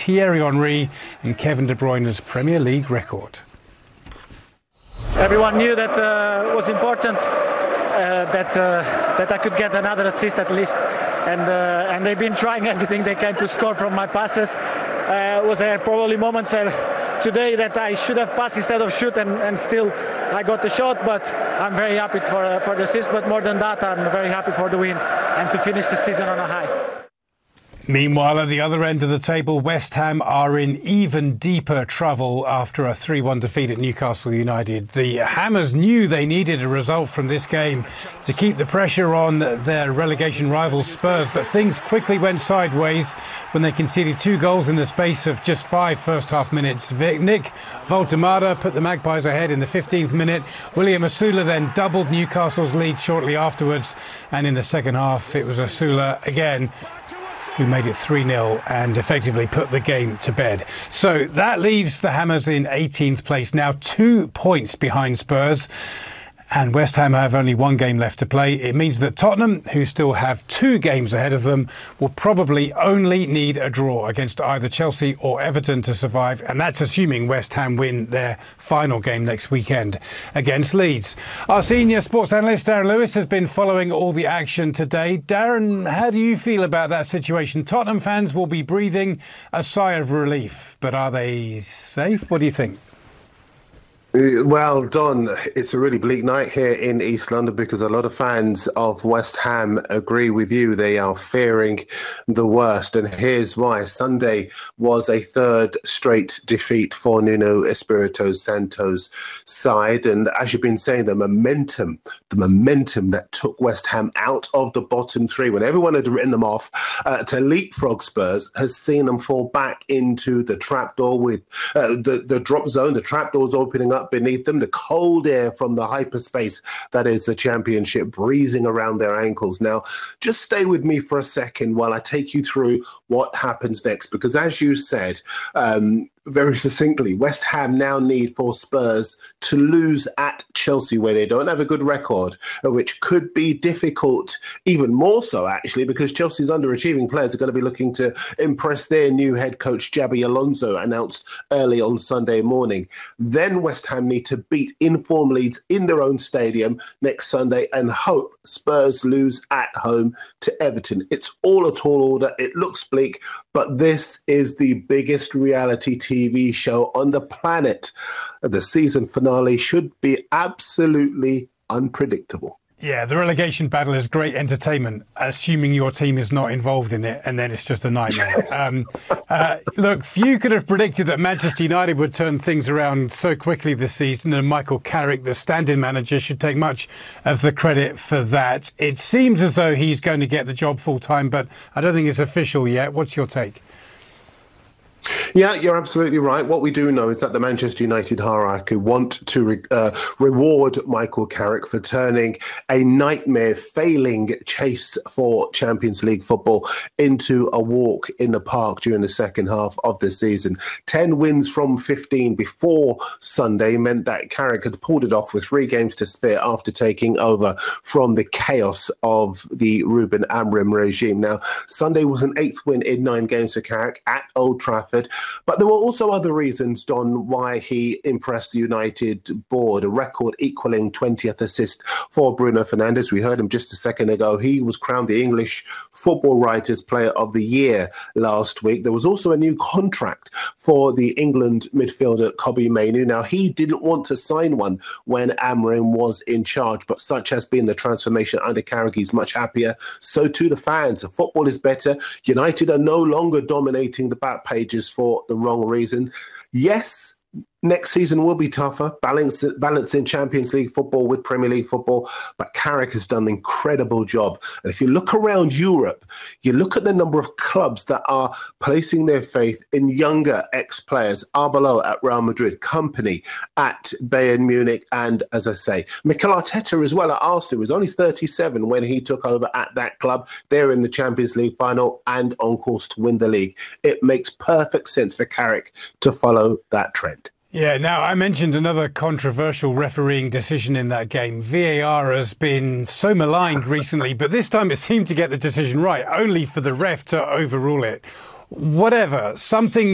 Thierry Henry and Kevin De Bruyne's Premier League record. Everyone knew that it was important that I could get another assist at least, and they've been trying everything they can to score from my passes. Was there probably moments today that I should have passed instead of shoot, and still I got the shot, but I'm very happy for the assist. But more than that, I'm very happy for the win and to finish the season on a high. Meanwhile, at the other end of the table, West Ham are in even deeper trouble after a 3-1 defeat at Newcastle United. The Hammers knew they needed a result from this game to keep the pressure on their relegation rivals Spurs, but things quickly went sideways when they conceded 2 goals in the space of just 5 first-half minutes. Nick Voltemada put the Magpies ahead in the 15th minute. William Asula then doubled Newcastle's lead shortly afterwards, and in the second half it was Asula again who made it 3-0 and effectively put the game to bed. So that leaves the Hammers in 18th place, now 2 points behind Spurs. And West Ham have only 1 game left to play. It means that Tottenham, who still have 2 games ahead of them, will probably only need a draw against either Chelsea or Everton to survive. And that's assuming West Ham win their final game next weekend against Leeds. Our senior sports analyst, Darren Lewis, has been following all the action today. Darren, how do you feel about that situation? Tottenham fans will be breathing a sigh of relief, but are they safe? What do you think? Well, Don, it's a really bleak night here in East London because a lot of fans of West Ham agree with you. They are fearing the worst. And here's why. Sunday was a 3rd straight defeat for Nuno Espirito Santo's side. And as you've been saying, the momentum that took West Ham out of the bottom 3 when everyone had written them off to leapfrog Spurs has seen them fall back into the trapdoor with the drop zone. The trapdoors opening up beneath them, the cold air from the hyperspace that is the Championship breezing around their ankles. Now, just stay with me for a second while I take you through what happens next, because as you said, very succinctly, West Ham now need for Spurs to lose at Chelsea, where they don't have a good record, which could be difficult, even more so, actually, because Chelsea's underachieving players are going to be looking to impress their new head coach, Xabi Alonso, announced early on Sunday morning. Then West Ham need to beat inform Leeds in their own stadium next Sunday and hope Spurs lose at home to Everton. It's all a tall order. It looks bleak, but this is the biggest reality TV show on the planet. The season finale should be absolutely unpredictable. Yeah, the relegation battle is great entertainment, assuming your team is not involved in it, and then it's just a nightmare. Look, few could have predicted that Manchester United would turn things around so quickly this season, and Michael Carrick, the stand-in manager, should take much of the credit for that. It seems as though he's going to get the job full-time, but I don't think it's official yet. What's your take? Yeah, you're absolutely right. What we do know is that the Manchester United hierarchy want to reward Michael Carrick for turning a nightmare failing chase for Champions League football into a walk in the park during the second half of the season. 10 wins from 15 before Sunday meant that Carrick had pulled it off with 3 games to spare after taking over from the chaos of the Ruben Amorim regime. Now, Sunday was an 8th win in 9 games for Carrick at Old Trafford. But there were also other reasons, Don, why he impressed the United board, a record equaling 20th assist for Bruno Fernandes. We heard him just a second ago. He was crowned the English Football Writers Player of the Year last week. There was also a new contract for the England midfielder Kobbie Mainoo. Now, he didn't want to sign one when Amorim was in charge, but such has been the transformation under Carrick. He's much happier. So too the fans. The football is better. United are no longer dominating the back pages for the wrong reason. Yes, next season will be tougher, balancing Champions League football with Premier League football, but Carrick has done an incredible job. And if you look around Europe, you look at the number of clubs that are placing their faith in younger ex-players, Arbeloa at Real Madrid, Kompany at Bayern Munich, and, as I say, Mikel Arteta as well at Arsenal. He was only 37 when he took over at that club. They're in the Champions League final and on course to win the league. It makes perfect sense for Carrick to follow that trend. Yeah, now I mentioned another controversial refereeing decision in that game. VAR has been so maligned recently, but this time it seemed to get the decision right, only for the ref to overrule it. Whatever, something